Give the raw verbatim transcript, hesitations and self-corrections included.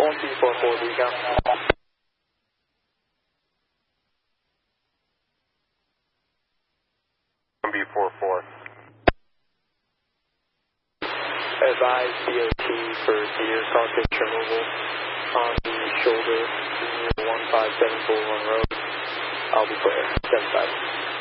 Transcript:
one B four four, recon. one B four four. Advise D O T for deer carcass removal on the shoulder near one five seven four one road. I'll be clear. seven five.